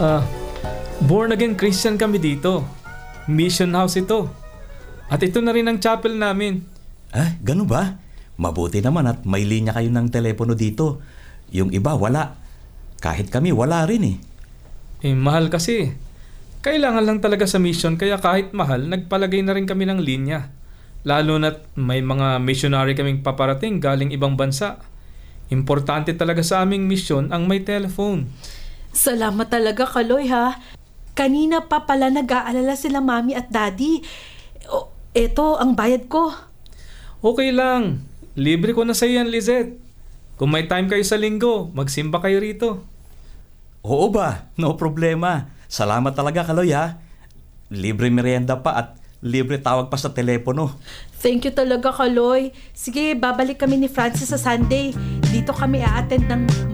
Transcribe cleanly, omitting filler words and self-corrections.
Ah, born again Christian kami dito. Mission house ito. At ito na rin ang chapel namin. Ganun ba? Mabuti naman at may linya kayo ng telepono dito. Yung iba wala. Kahit kami wala rin eh. Mahal kasi. Kailangan lang talaga sa mission kaya kahit mahal, nagpalagay na rin kami ng linya. Lalo na't may mga missionary kaming paparating galing ibang bansa. Importante talaga sa aming mission ang may telephone. Salamat talaga, Kaloy, ha? Kanina pa pala nag-aalala sila Mami at Daddy. Eto, ang bayad ko. Okay lang. Libre ko na sa yan, Lizette. Kung may time kayo sa linggo, magsimba kayo rito. Oo ba? No problema. Salamat talaga, Kaloy ha. Libre merienda pa at libre tawag pa sa telepono. Thank you talaga, Kaloy. Sige, babalik kami ni Francis sa Sunday. Dito kami a-attend ng